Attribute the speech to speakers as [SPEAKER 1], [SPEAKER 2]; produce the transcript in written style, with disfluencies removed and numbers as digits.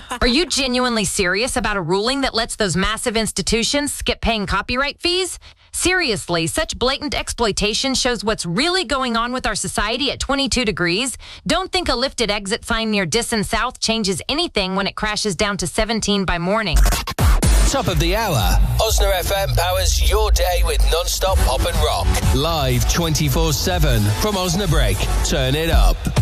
[SPEAKER 1] Are you genuinely serious about a ruling that lets those massive institutions skip paying copyright fees? Seriously, such blatant exploitation shows what's really going on with our society at 22 degrees. Don't think a lifted exit sign near Disson South changes anything when it crashes down to 17 by morning.
[SPEAKER 2] Top of the hour. Osna FM powers your day with non-stop pop and rock. Live 24/7 from Osnabrück. Turn it up.